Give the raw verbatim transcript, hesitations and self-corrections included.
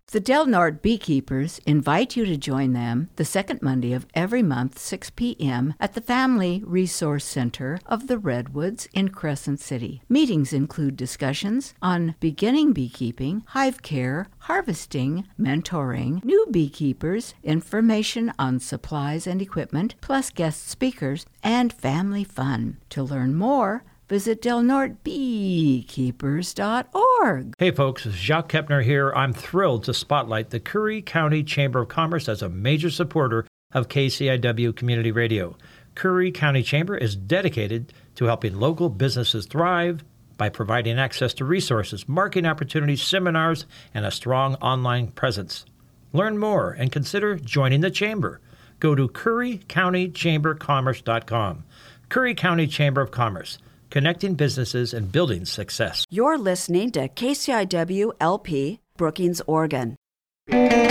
The Del Norte Beekeepers invite you to join them the second Monday of every month, six p.m. at the Family Resource Center of the Redwoods in Crescent City. Meetings include discussions on beginning beekeeping, hive care, harvesting, mentoring, new beekeepers, information on supplies and equipment, plus guest speakers, and family fun. To learn more, visit del norte beekeepers dot org. Hey folks, Jacques Kepner here. I'm thrilled to spotlight the Curry County Chamber of Commerce as a major supporter of K C I W Community Radio. Curry County Chamber is dedicated to helping local businesses thrive by providing access to resources, marketing opportunities, seminars, and a strong online presence. Learn more and consider joining the Chamber. Go to curry county chamber commerce dot com. Curry County Chamber of Commerce, connecting businesses and building success. You're listening to K C I W L P, Brookings, Oregon.